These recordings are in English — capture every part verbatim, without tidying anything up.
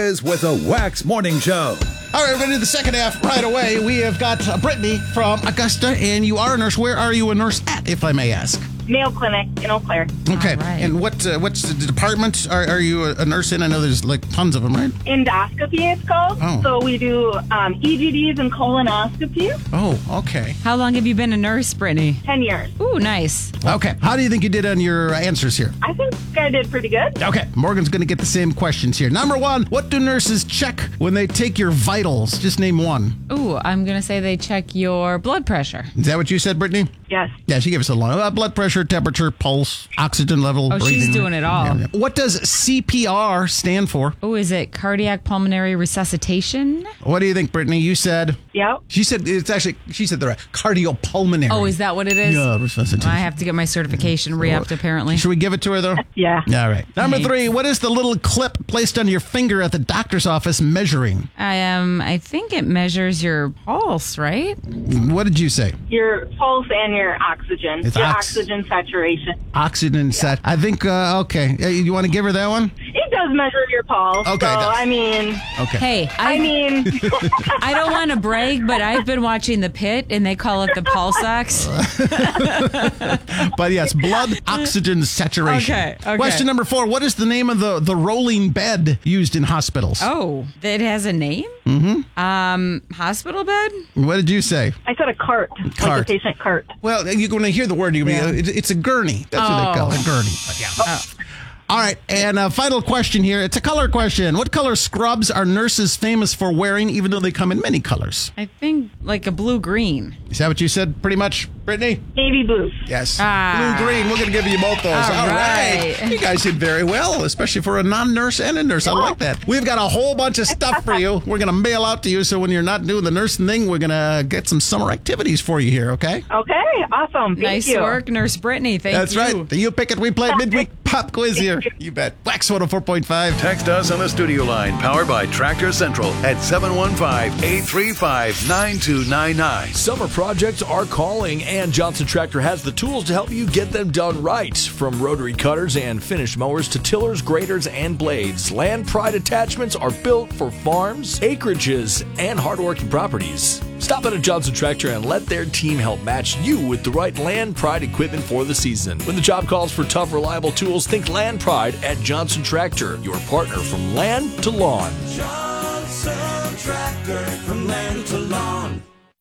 is with the Wax Morning Show. All right, we're going to do the second half right away. We have got uh, Brittany from Augusta, and you are a nurse. Where are you a nurse at, if I may ask? Mayo Clinic in Eau Claire. Okay, right. and what uh, what's the department are, are you a nurse in? I know there's like tons of them, right? Endoscopy, it's called. Oh. So we do um, E G Ds and colonoscopy. Oh, okay. How long have you been a nurse, Brittany? Ten years. Ooh, nice. Okay, how do you think you did on your uh, answers here? I think I did pretty good. Okay, Morgan's going to get the same questions here. Number one, what do nurses check when they take your vitals? Just name one. Ooh, I'm going to say they check your blood pressure. Is that what you said, Brittany? Yes. Yeah, she gave us a long uh, blood pressure, temperature, pulse, oxygen level. Oh, breathing. she's doing it all. Yeah, yeah. What does C P R stand for? Oh, is it cardiac pulmonary resuscitation? What do you think, Brittany? You said. Yep. She said it's actually. She said the right cardiopulmonary. Oh, is that what it is? Yeah, resuscitation. I have to get my certification re-upped, apparently. Should we give it to her though? Yeah. All right. Number Thanks. three. What is the little clip placed on your finger at the doctor's office measuring? I um, I think it measures your pulse, right? What did you say? Your pulse and your oxygen. It's your ox- oxygen saturation. Oxygen set. I think. Uh, okay. Uh, You want to give her that one? It does measure your pulse. Okay, So, it does. I mean, Okay. Hey, I, I mean, I don't want to brag, but I've been watching The Pit, and they call it the pulse ox. But yes, blood oxygen saturation. Okay, okay. Question number four. What is the name of the, the rolling bed used in hospitals? Oh, it has a name? Mm-hmm. Um, hospital bed? What did you say? I said a cart. Cart. Like a patient cart. Well, you're going to hear the word. You Yeah. it, it's a gurney. That's what they call it, a gurney. But yeah. Oh. All right, and a final question here. It's a color question. What color scrubs are nurses famous for wearing, even though they come in many colors? I think like a blue-green. Is that what you said, pretty much, Brittany? Navy blue. Yes. Ah. Blue, green. We're going to give you both those. All All right. right. You guys did very well, especially for a non-nurse and a nurse. I like that. We've got a whole bunch of stuff for you. We're going to mail out to you, so when you're not doing the nursing thing, we're going to get some summer activities for you here, okay? Okay. Awesome. Thank Nice you. work, Nurse Brittany. Thank That's you. right. You pick it. We play midweek pop quiz here. You bet. Wax one oh four point five. Text us on the studio line powered by Tractor Central at seven one five, eight three five, nine two nine nine. Summer projects are calling, and Johnson Tractor has the tools to help you get them done right. From rotary cutters and finish mowers to tillers, graders, and blades, Land Pride attachments are built for farms, acreages, and hardworking properties. Stop in at Johnson Tractor and let their team help match you with the right Land Pride equipment for the season. When the job calls for tough, reliable tools, think Land Pride at Johnson Tractor, your partner from land to lawn. Johnson Tractor, from land to lawn.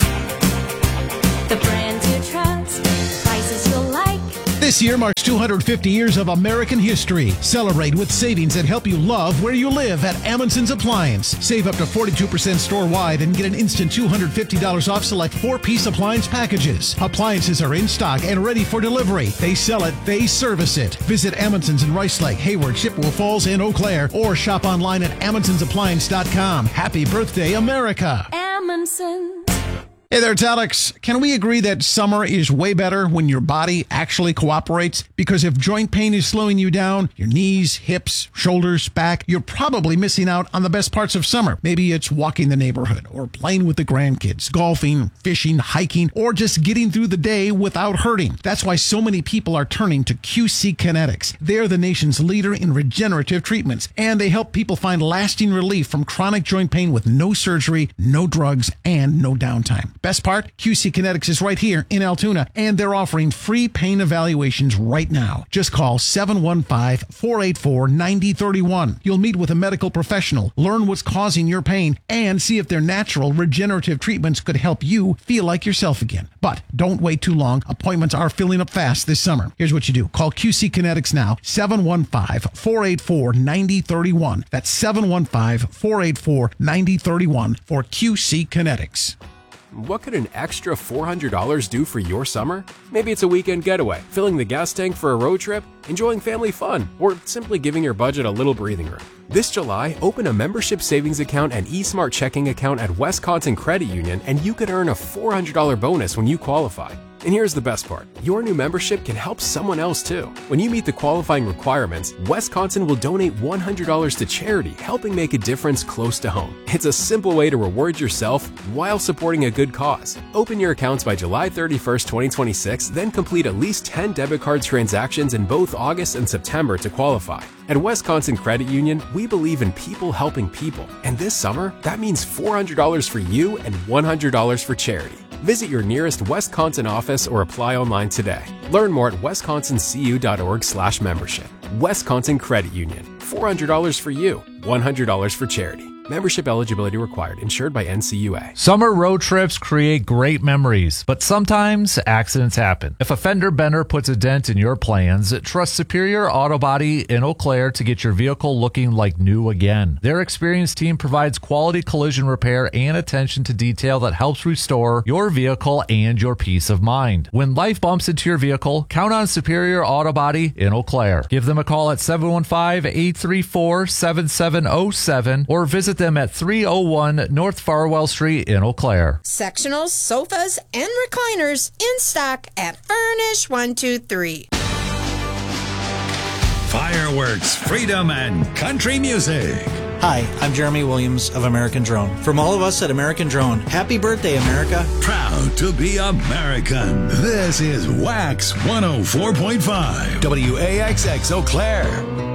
The brand you trust, prices you'll like. This year marks two hundred fifty years of American history. Celebrate with savings that help you love where you live at Amundsen's Appliance. Save up to forty-two percent store-wide and get an instant two hundred fifty dollars off select four-piece appliance packages. Appliances are in stock and ready for delivery. They sell it, they service it. Visit Amundsen's in Rice Lake, Hayward, Chippewa Falls, and Eau Claire, or shop online at amundsens appliance dot com. Happy birthday, America. Amundsen. Hey there, it's Alex. Can we agree that summer is way better when your body actually cooperates? Because if joint pain is slowing you down, your knees, hips, shoulders, back, you're probably missing out on the best parts of summer. Maybe it's walking the neighborhood or playing with the grandkids, golfing, fishing, hiking, or just getting through the day without hurting. That's why so many people are turning to Q C Kinetics. They're the nation's leader in regenerative treatments, and they help people find lasting relief from chronic joint pain with no surgery, no drugs, and no downtime. Best part, Q C Kinetics is right here in Altoona, and they're offering free pain evaluations right now. Just call seven one five, four eight four, nine zero three one. You'll meet with a medical professional, learn what's causing your pain, and see if their natural regenerative treatments could help you feel like yourself again. But don't wait too long. Appointments are filling up fast this summer. Here's what you do. Call Q C Kinetics now, seven one five, four eight four, nine zero three one. That's seven one five, four eight four, nine zero three one for Q C Kinetics. What could an extra four hundred dollars do for your summer? Maybe it's a weekend getaway, filling the gas tank for a road trip, enjoying family fun, or simply giving your budget a little breathing room. This July, open a membership savings account and eSmart checking account at Wisconsin Credit Union, and you could earn a four hundred dollars bonus when you qualify. And here's the best part. Your new membership can help someone else too. When you meet the qualifying requirements, Wisconsin will donate one hundred dollars to charity, helping make a difference close to home. It's a simple way to reward yourself while supporting a good cause. Open your accounts by July thirty-first, twenty twenty-six, then complete at least ten debit card transactions in both August and September to qualify. At Wisconsin Credit Union, we believe in people helping people. And this summer, that means four hundred dollars for you and one hundred dollars for charity. Visit your nearest Wisconsin office or apply online today. Learn more at wisconsin c u dot org slash membership. Wisconsin Credit Union. four hundred dollars for you, one hundred dollars for charity. Membership eligibility required. Insured by N C U A. Summer road trips create great memories, but sometimes accidents happen. If a fender bender puts a dent in your plans, trust Superior Auto Body in Eau Claire to get your vehicle looking like new again. Their experienced team provides quality collision repair and attention to detail that helps restore your vehicle and your peace of mind. When life bumps into your vehicle, count on Superior Auto Body in Eau Claire. Give them a call at seven one five, eight three four, seven seven zero seven or visit them at three oh one North Farwell Street in Eau Claire. Sectionals, sofas, and recliners in stock at Furnish one two three. Fireworks, freedom, and country music. Hi, I'm Jeremy Williams of American Drone. From all of us at American Drone, happy birthday, America. Proud to be American. This is Wax one oh four point five. W A X X Eau Claire.